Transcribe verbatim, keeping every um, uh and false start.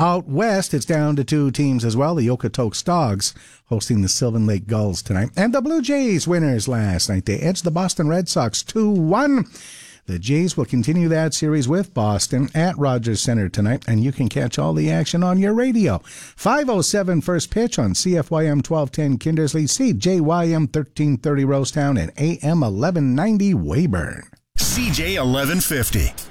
Out west, it's down to two teams as well. The Okotoks Dogs hosting the Sylvan Lake Gulls tonight. And the Blue Jays winners last night. They edged the Boston Red Sox two one. The Jays will continue that series with Boston at Rogers Center tonight, and you can catch all the action on your radio. five oh seven first pitch on C F Y M twelve ten Kindersley, C J Y M thirteen thirty Rosetown, and A M eleven ninety Weyburn. C J eleven fifty.